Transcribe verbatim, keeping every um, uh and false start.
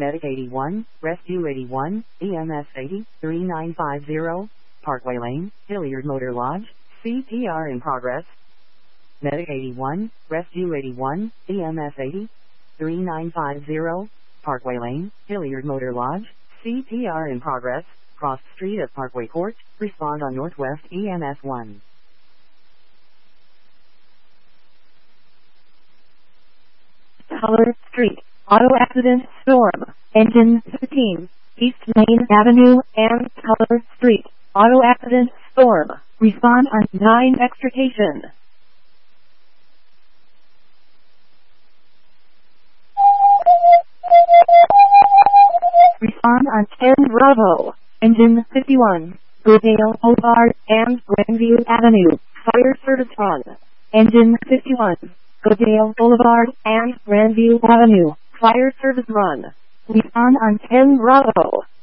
Medic eighty-one, Rescue eighty-one, E M S eighty, three nine five zero, Parkway Lane, Hilliard Motor Lodge, C P R in progress. Medic eighty-one, Rescue eighty-one, E M S eighty, three nine five zero, Parkway Lane, Hilliard Motor Lodge, C P R in progress, cross street at Parkway Court, respond on Northwest E M S one. Color Street, auto accident storm, engine fifteen, East Main Avenue and Color Street, auto accident storm, respond on nine extrication. Respond on ten Bravo, engine fifty-one, Goodale Boulevard and Grandview Avenue, fire service on, engine fifty-one, Goodale Boulevard and Grandview Avenue, fire service run. Respond on ten Bravo.